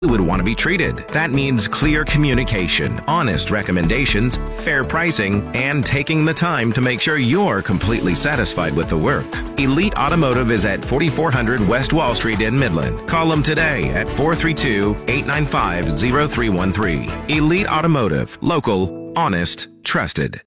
would want to be treated. That means clear communication, honest recommendations, fair pricing, and taking the time to make sure you're completely satisfied with the work. Elite Automotive is at 4400 West Wall Street in Midland. Call them today at 432-895-0313. Elite Automotive. Local, honest, trusted.